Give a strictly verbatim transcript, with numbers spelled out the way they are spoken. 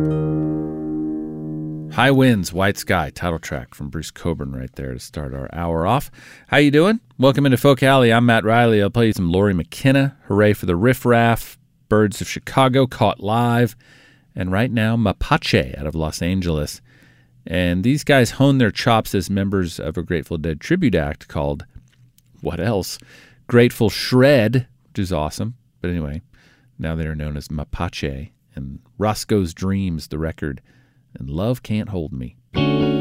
High Winds, White Sky, title track from Bruce Cockburn right there to start our hour off. How you doing? Welcome into Folk Alley. I'm Matt Riley. I'll play you some Lori McKenna, Hooray for the Riff Raff, Birds of Chicago, Caught Live, and right now Mapache out of Los Angeles. And these guys honed their chops as members of a Grateful Dead tribute act called, what else? Grateful Shred, which is awesome. But anyway, now they're known as Mapache, and Roscoe's Dreams, the record, and Love Can't Hold Me.